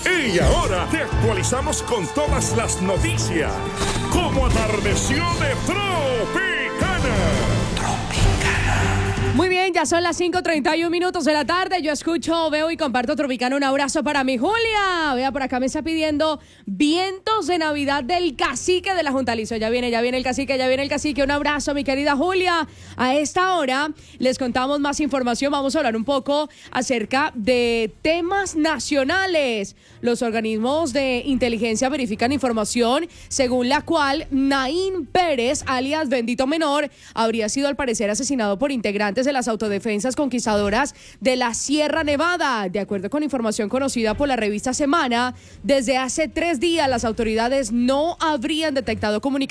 Y ahora te actualizamos con todas las noticias. Como atardeció de Tropicana. Muy bien, ya son las 5:31 de la tarde. Yo escucho, veo y comparto Tropicana. Un abrazo para mi Julia. Vea, por acá me está pidiendo vientos de Navidad del cacique de la Juntalizo. Ya viene el cacique, ya viene el cacique. Un abrazo, mi querida Julia. A esta hora les contamos más información. Vamos a hablar un poco acerca de temas nacionales. Los organismos de inteligencia verifican información según la cual Naín Pérez, alias Bendito Menor, habría sido al parecer asesinado por integrantes de las autodefensas conquistadoras de la Sierra Nevada. De acuerdo con información conocida por la revista Semana, desde hace 3 días las autoridades no habrían detectado comunicación